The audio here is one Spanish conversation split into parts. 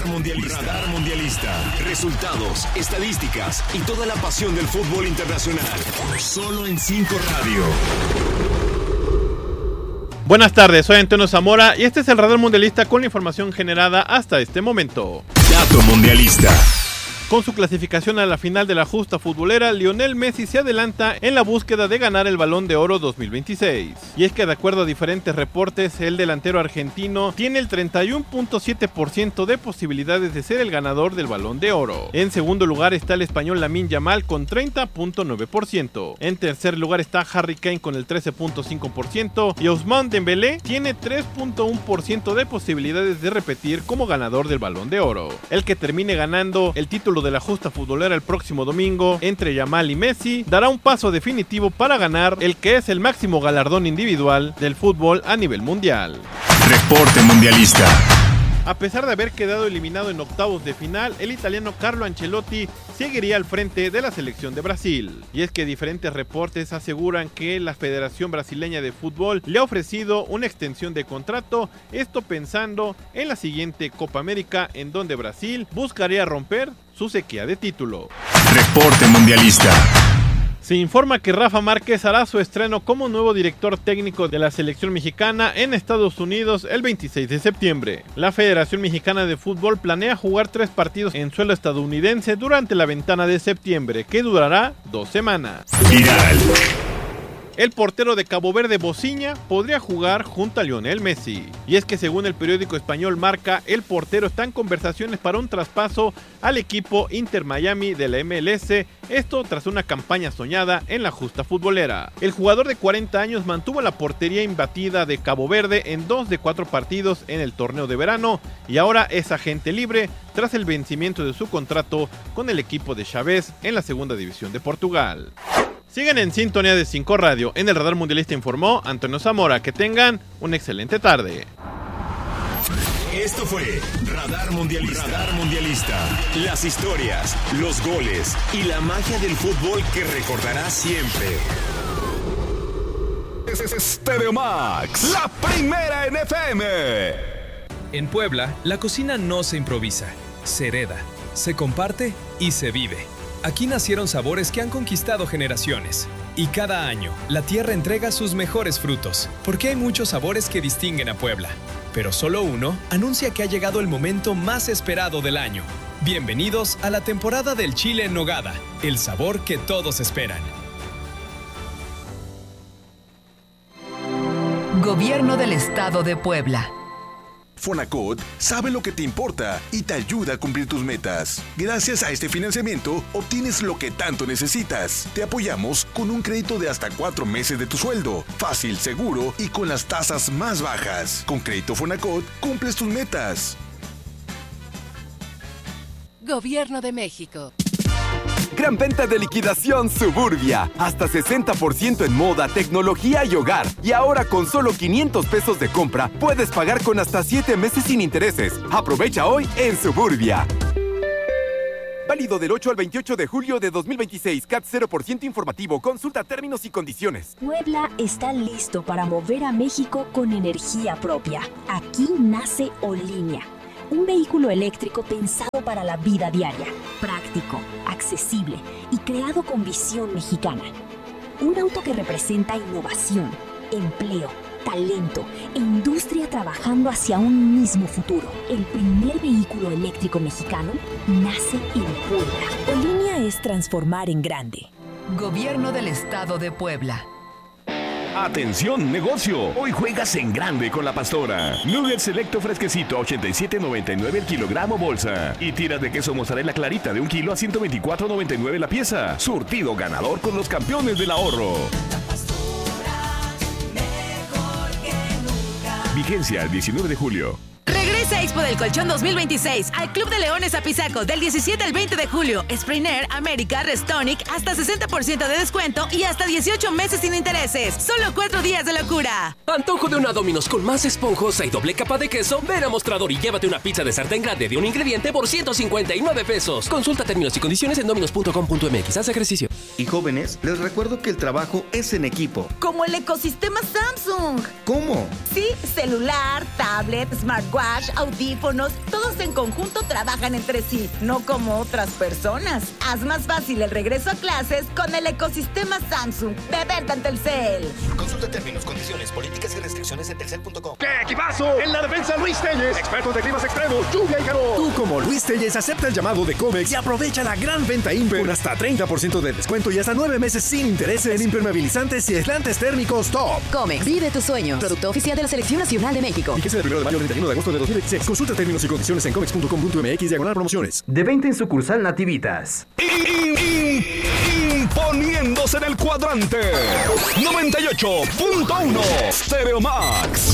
Radar Mundialista. Resultados, estadísticas y toda la pasión del fútbol internacional. Solo en 5 Radio. Buenas tardes, soy Antonio Zamora y este es el Radar Mundialista con la información generada hasta este momento. Dato Mundialista. Con su clasificación a la final de la justa futbolera, Lionel Messi se adelanta en la búsqueda de ganar el Balón de Oro 2026. Y es que de acuerdo a diferentes reportes, el delantero argentino tiene el 31.7% de posibilidades de ser el ganador del Balón de Oro. En segundo lugar está el español Lamine Yamal con 30.9%. En tercer lugar está Harry Kane con el 13.5% y Ousmane Dembélé tiene 3.1% de posibilidades de repetir como ganador del Balón de Oro. El que termine ganando el título de la justa futbolera el próximo domingo entre Yamal y Messi dará un paso definitivo para ganar el que es el máximo galardón individual del fútbol a nivel mundial. Reporte Mundialista. A pesar de haber quedado eliminado en octavos de final, el italiano Carlo Ancelotti seguiría al frente de la selección de Brasil. Y es que diferentes reportes aseguran que la Federación Brasileña de Fútbol le ha ofrecido una extensión de contrato, esto pensando en la siguiente Copa América, en donde Brasil buscaría romper su sequía de título. Reporte Mundialista. Se informa que Rafa Márquez hará su estreno como nuevo director técnico de la selección mexicana en Estados Unidos el 26 de septiembre. La Federación Mexicana de Fútbol planea jugar 3 partidos en suelo estadounidense durante la ventana de septiembre, que durará 2 semanas. Viral. El portero de Cabo Verde, Bociña, podría jugar junto a Lionel Messi. Y es que según el periódico español Marca, el portero está en conversaciones para un traspaso al equipo Inter Miami de la MLS, esto tras una campaña soñada en la justa futbolera. El jugador de 40 años mantuvo la portería imbatida de Cabo Verde en 2 de 4 partidos en el torneo de verano y ahora es agente libre tras el vencimiento de su contrato con el equipo de Chaves en la segunda división de Portugal. Siguen en sintonía de 5 Radio. En el Radar Mundialista informó Antonio Zamora. Que tengan una excelente tarde. Esto fue Radar Mundialista. Radar Mundialista. Las historias, los goles y la magia del fútbol que recordarás siempre. Stereo Max, la primera en FM. En Puebla, la cocina no se improvisa, se hereda, se comparte y se vive. Aquí nacieron sabores que han conquistado generaciones. Y cada año, la tierra entrega sus mejores frutos, porque hay muchos sabores que distinguen a Puebla. Pero solo uno anuncia que ha llegado el momento más esperado del año. Bienvenidos a la temporada del chile en nogada, el sabor que todos esperan. Gobierno del Estado de Puebla. Fonacot sabe lo que te importa y te ayuda a cumplir tus metas. Gracias a este financiamiento, obtienes lo que tanto necesitas. Te apoyamos con un crédito de hasta 4 meses de tu sueldo. Fácil, seguro y con las tasas más bajas. Con Crédito Fonacot, cumples tus metas. Gobierno de México. Gran venta de liquidación Suburbia. Hasta 60% en moda, tecnología y hogar. Y ahora con solo 500 pesos de compra, puedes pagar con hasta 7 meses sin intereses. Aprovecha hoy en Suburbia. Válido del 8 al 28 de julio de 2026. CAT 0% informativo. Consulta términos y condiciones. Puebla está listo para mover a México con energía propia. Aquí nace Olínea. Un vehículo eléctrico pensado para la vida diaria, práctico, accesible y creado con visión mexicana. Un auto que representa innovación, empleo, talento e industria trabajando hacia un mismo futuro. El primer vehículo eléctrico mexicano nace en Puebla. Olínea es transformar en grande. Gobierno del Estado de Puebla. Atención negocio, hoy juegas en grande con La Pastora. Nuggets selecto fresquecito a 87.99 el kilogramo bolsa. Y tiras de queso mozzarella clarita de 1 kilo a 124.99 la pieza. Surtido ganador con los campeones del ahorro. La Pastora, mejor que nunca. Vigencia el 19 de julio. Regresa Expo del Colchón 2026 al Club de Leones Apizaco del 17 al 20 de julio. Spriner, América, Restonic, hasta 60% de descuento y hasta 18 meses sin intereses. Solo 4 días de locura. Antojo de una Domino's con más esponjosa y doble capa de queso. Ven a Mostrador y llévate una pizza de sartén grande de un ingrediente por 159 pesos. Consulta términos y condiciones en dominos.com.mx. Haz ejercicio. Y jóvenes, les recuerdo que el trabajo es en equipo. Como el ecosistema Samsung. ¿Cómo? Sí, celular, tablet, smartwatch, audífonos, todos en conjunto trabajan entre sí, no como otras personas. Haz más fácil el regreso a clases con el ecosistema Samsung de venta en Telcel. Consulta términos, condiciones, políticas y restricciones en telcel.com. ¡Qué equipazo! En la defensa Luis Telles, expertos de climas extremos, lluvia y calor. Tú como Luis Telles acepta el llamado de Comex y aprovecha la gran venta Imper con hasta 30% de descuento y hasta 9 meses sin intereses en impermeabilizantes y aislantes térmicos top. Comex, vive tus sueños. Producto oficial de la Selección Nacional de México. Fíjese del 1 de mayo al 31 de agosto de 2016. Consulta términos y condiciones en comex.com.mx/promociones. De venta en sucursal Nativitas. Imponiéndose en el cuadrante 98.1 Stereo Max.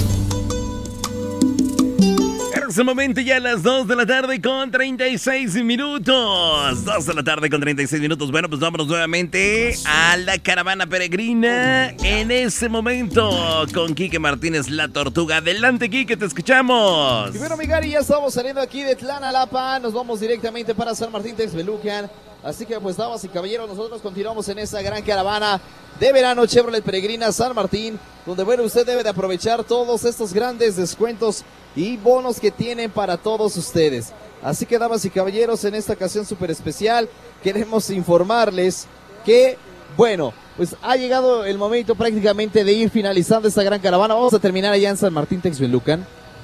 En este momento ya a las 2 de la tarde con 36 minutos. 2 de la tarde con 36 minutos. Bueno, pues vámonos nuevamente a la caravana peregrina. En este momento con Quique Martínez, la Tortuga. Adelante, Quique, te escuchamos. Y bueno, mi Gary, ya estamos saliendo aquí de Tlanalapa. Nos vamos directamente para San Martín Texmelucan. Así que pues, damas y caballeros, nosotros continuamos en esa gran caravana de verano Chevrolet Peregrina San Martín, donde bueno, usted debe de aprovechar todos estos grandes descuentos y bonos que tienen para todos ustedes. Así que damas y caballeros, en esta ocasión súper especial queremos informarles que bueno, pues ha llegado el momento prácticamente de ir finalizando esta gran caravana. Vamos a terminar allá en San Martín Texmelucan.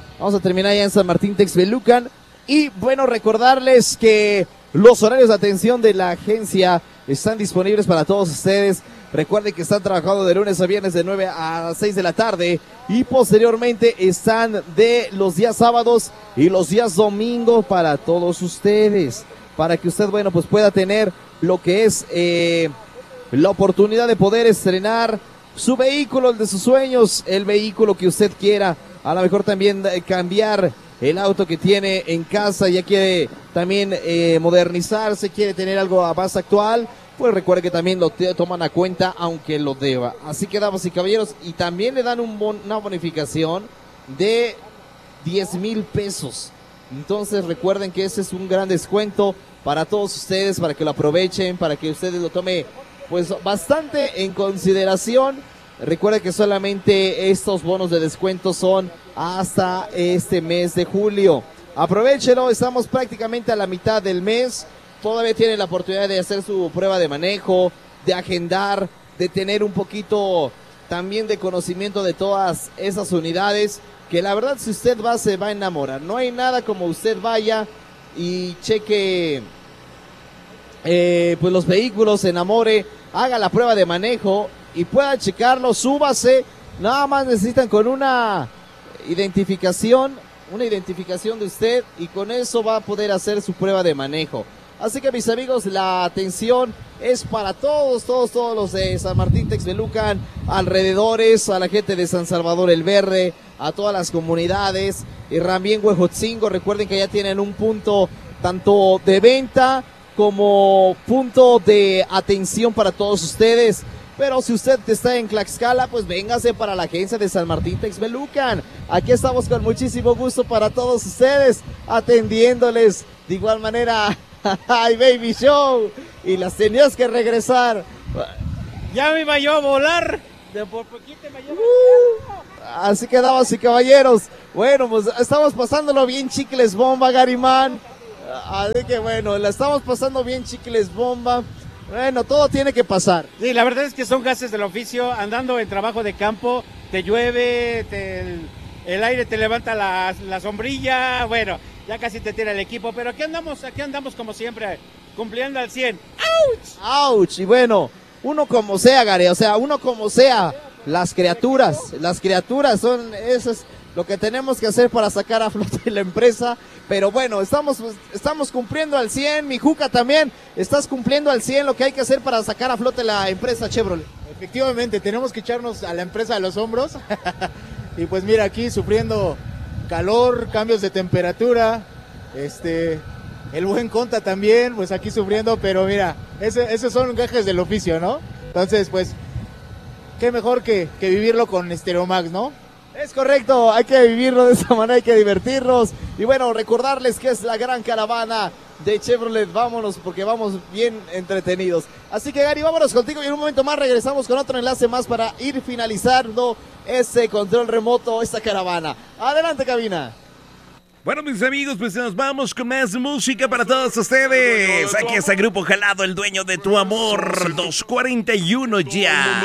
Y bueno, recordarles que los horarios de atención de la agencia están disponibles para todos ustedes. Recuerden que están trabajando de lunes a viernes de 9 a 6 de la tarde y posteriormente están de los días sábados y los días domingos para todos ustedes. Para que usted, bueno, pues pueda tener lo que es la oportunidad de poder estrenar su vehículo, el de sus sueños, el vehículo que usted quiera. A lo mejor también cambiar el auto que tiene en casa, ya quiere también modernizarse, quiere tener algo más actual, pues recuerde que también lo toman a cuenta aunque lo deba. Así que damas y caballeros, y también le dan una bonificación de 10,000 pesos. Entonces recuerden que ese es un gran descuento para todos ustedes, para que lo aprovechen, para que ustedes lo tomen pues bastante en consideración. Recuerden que solamente estos bonos de descuento son hasta este mes de julio. Aprovechelo, estamos prácticamente a la mitad del mes. Todavía tienen la oportunidad de hacer su prueba de manejo, de agendar, de tener un poquito también de conocimiento de todas esas unidades, que la verdad si usted va se va a enamorar. No hay nada como usted vaya y cheque pues los vehículos, se enamore, haga la prueba de manejo y pueda checarlo, súbase. Nada más necesitan con una identificación de usted y con eso va a poder hacer su prueba de manejo. Así que mis amigos, la atención es para todos los de San Martín Texmelucan, alrededores, a la gente de San Salvador el Verde, a todas las comunidades, y también Huejotzingo. Recuerden que ya tienen un punto tanto de venta como punto de atención para todos ustedes. Pero si usted está en Tlaxcala, pues véngase para la agencia de San Martín Texmelucan. Aquí estamos con muchísimo gusto para todos ustedes, atendiéndoles de igual manera. ¡Ay, Baby Show! Y las tenías que regresar. Ya me iba yo a volar. De por poquito me llevo. Así que, damas y caballeros, bueno, pues estamos pasándolo bien chicles bomba, Garimán. Así que bueno, la estamos pasando bien chicles bomba. Bueno, todo tiene que pasar. Sí, la verdad es que son gases del oficio. Andando en trabajo de campo, te llueve, el aire te levanta la sombrilla. Bueno, ya casi te tira el equipo, pero aquí andamos como siempre, cumpliendo al 100. ¡Auch! ¡Auch! Y bueno, uno como sea, Gary, o sea, uno como sea, las criaturas son, eso es lo que tenemos que hacer para sacar a flote la empresa. Pero bueno, estamos cumpliendo al 100, mi Juca también, estás cumpliendo al 100 lo que hay que hacer para sacar a flote la empresa Chevrolet. Efectivamente, tenemos que echarnos a la empresa a los hombros. Y pues mira, aquí sufriendo calor, cambios de temperatura, el buen Conta también, pues aquí sufriendo, pero mira, esos son gajes del oficio, ¿no? Entonces, pues, qué mejor que vivirlo con Stereo Max, ¿no? Es correcto, hay que vivirlo de esa manera, hay que divertirnos. Y bueno, recordarles que es la gran caravana de Chevrolet. Vámonos porque vamos bien entretenidos. Así que Gary, vámonos contigo y en un momento más regresamos con otro enlace más para ir finalizando ese control remoto, esta caravana. Adelante, cabina. Bueno, mis amigos, pues nos vamos con más música para todos ustedes. Aquí está Grupo Jalado, el dueño de tu amor. 2:41 ya.